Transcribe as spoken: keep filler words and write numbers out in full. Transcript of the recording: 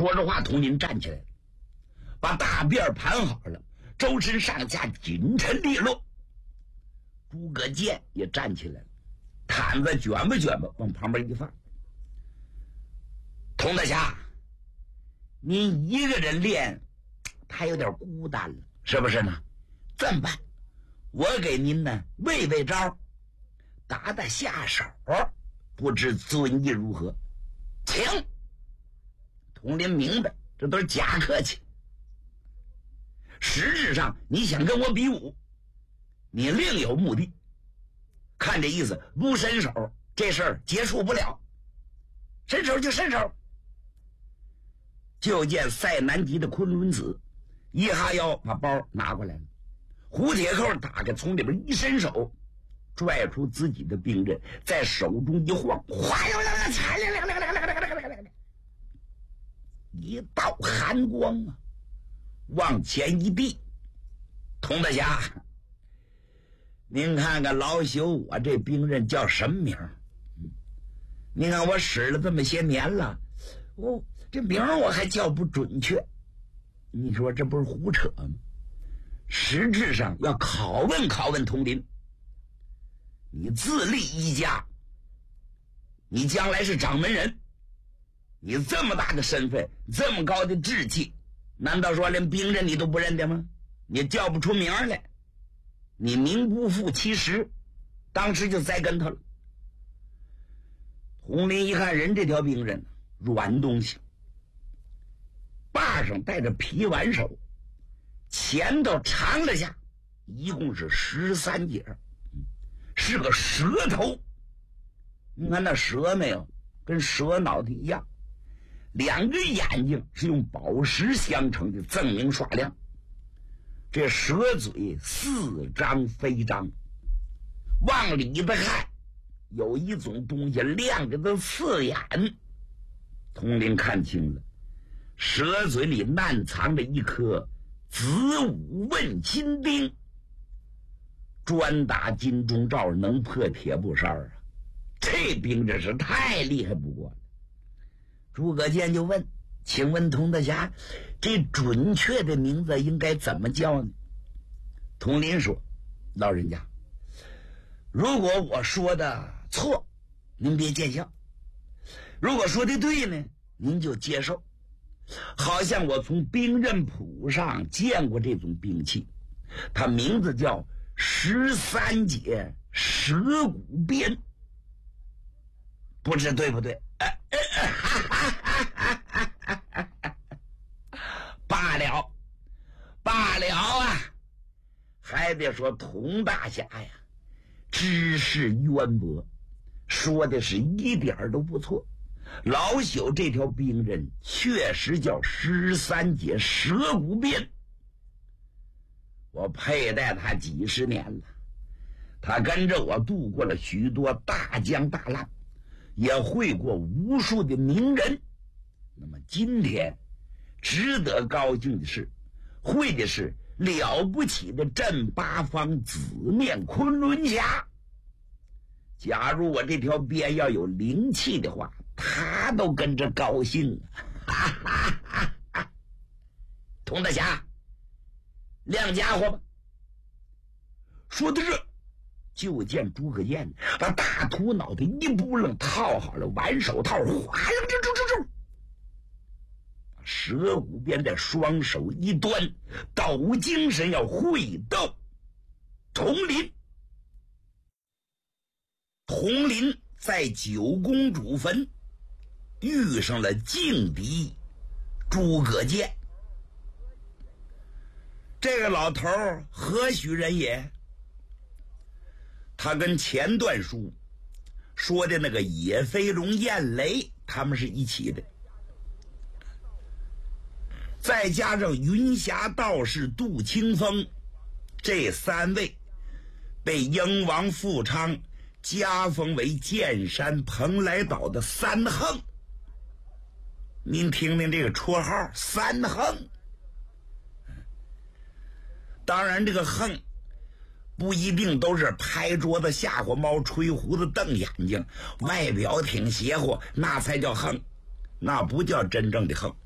说着话，统领站起来了，把大辫盘好了，周身上下紧沉利落。诸葛健也站起来了，毯子卷吧卷吧往旁边一放。佟大侠，您一个人练他有点孤单了，是不是呢？这么办，我给您呢喂喂招，打打下手，不知尊意如何？请。佟林明白，这都是假客气。实质上你想跟我比武，你另有目的。看这意思，不伸手这事儿结束不了，伸手就伸手。就见赛南极的昆仑子一哈腰把包拿过来了，胡铁扣打开，从里边一伸手，拽出自己的兵刃，在手中一晃，哗啦啦啦，一道寒光啊，往前一递。佟大侠，您看看老朽我这兵刃叫什么名？您看我使了这么些年了，哦，这名我还叫不准确。你说这不是胡扯吗？实质上要拷问拷问佟林，你自立一家，你将来是掌门人，你这么大的身份，这么高的志气，难道说连兵刃你都不认得吗？你叫不出名来，你名不副其实，当时就栽跟头了。佟林一看人这条兵刃软东西，把上带着皮挽手，前头长了下，一共是十三节，是个蛇头。你看那蛇没有，跟蛇脑袋一样，两个眼睛是用宝石镶成的，锃明刷亮。这蛇嘴似张非张，往里头看有一种东西亮着的刺眼。佟林看清了，蛇嘴里暗藏着一颗子午问金钉，专打金钟罩，能破铁布衫啊！这兵真是太厉害不过了。诸葛健就问：“请问佟大侠，这准确的名字应该怎么叫呢？”佟林说：“老人家，如果我说的错，您别见笑；如果说的对呢，您就接受。好像我从兵刃谱上见过这种兵器，它名字叫十三节蛇骨鞭，不知对不对？”罢了，罢了啊！还得说佟大侠呀，知识渊博，说的是一点都不错。老朽这条兵刃确实叫十三节蛇骨鞭，我佩戴它几十年了，它跟着我度过了许多大江大浪，也会过无数的名人。那么今天值得高兴的是，会的是了不起的镇八方紫面昆仑侠。假如我这条鞭要有灵气的话，他都跟着高兴啊！佟大侠，亮家伙吧。说到这，就见诸葛健把大秃脑袋一扑棱套好了挽手套，哗啦啾啾啾啾，把蛇骨鞭在双手一端，抖精神要会斗佟林。佟林在九公主坟遇上了劲敌诸葛健。这个老头何许人也？他跟前段书说的那个野飞龙、燕雷他们是一起的，再加上云霞道士杜清风，这三位被英王富昌加封为剑山蓬莱岛的三横。您听听这个绰号三横。当然这个横不一定都是拍桌子吓唬猫、吹胡子瞪眼睛，外表挺邪乎那才叫横，那不叫真正的横。